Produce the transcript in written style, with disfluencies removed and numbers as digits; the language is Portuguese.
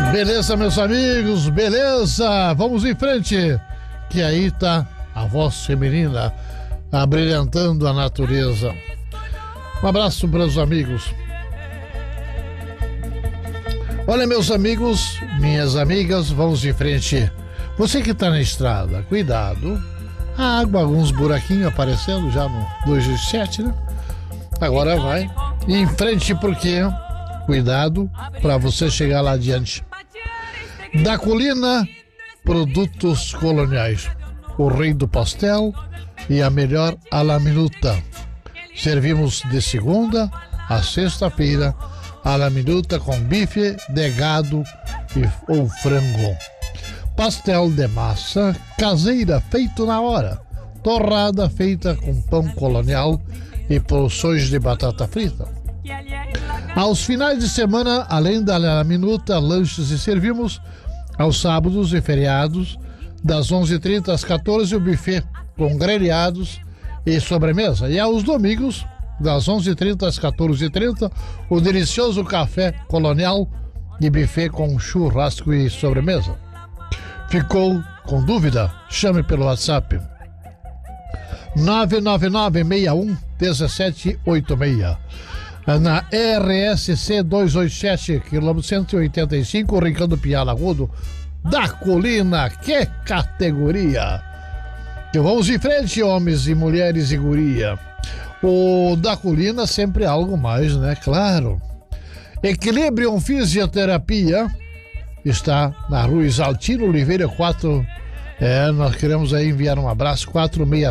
Beleza, meus amigos, beleza? Vamos em frente, que aí tá a voz feminina abrilhantando a natureza. Um abraço para os amigos. Olha, meus amigos, minhas amigas, vamos em frente. Você que tá na estrada, cuidado. A água, alguns buraquinhos aparecendo já no 227, né? Agora vai em frente, porque cuidado para você chegar lá adiante. Da Colina, produtos coloniais. O rei do pastel e a melhor à la minuta. Servimos de segunda a sexta-feira à la minuta com bife de gado ou frango. Pastel de massa caseira feito na hora. Torrada feita com pão colonial e porções de batata frita. Aos finais de semana, além da la minuta, lanches e servimos aos sábados e feriados, das 11h30 às 14h, o buffet com grelhados e sobremesa. E aos domingos, das 11h30 às 14h30, o delicioso café colonial e buffet com churrasco e sobremesa. Ficou com dúvida? Chame pelo WhatsApp 999-61-1786. Na RSC 287, quilômetro 185, Ricardo Pialagudo, da Colina. Que categoria! Então vamos em frente, homens e mulheres e guria. O da Colina sempre é algo mais, né? Claro. Equilibrium Fisioterapia está na Rua Isaltino Oliveira 4. Nós queremos aí enviar um abraço, 466